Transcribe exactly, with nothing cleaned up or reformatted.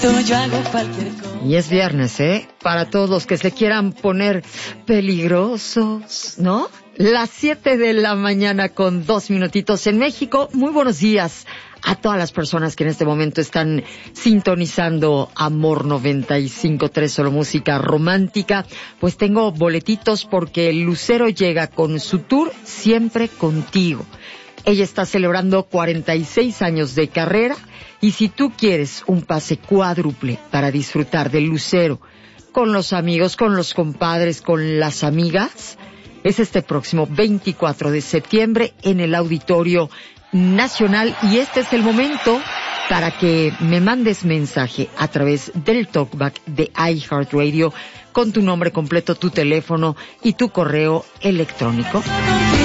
tú, yo hago cualquier cosa. Y es viernes, ¿eh? Para todos los que se quieran poner peligrosos, ¿no? Las siete de la mañana con dos minutitos en México. Muy buenos días a todas las personas que en este momento están sintonizando Amor noventa y cinco punto tres, solo música romántica. Pues tengo boletitos porque el Lucero llega con su tour Siempre Contigo. Ella está celebrando cuarenta y seis años de carrera y si tú quieres un pase cuádruple para disfrutar del Lucero con los amigos, con los compadres, con las amigas, es este próximo veinticuatro de septiembre en el Auditorio Nacional y este es el momento para que me mandes mensaje a través del talkback de iHeartRadio con tu nombre completo, tu teléfono y tu correo electrónico.